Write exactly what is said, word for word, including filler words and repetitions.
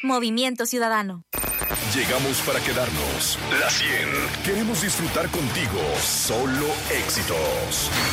Movimiento Ciudadano. Llegamos para quedarnos. La cien. Queremos disfrutar contigo. Solo éxitos.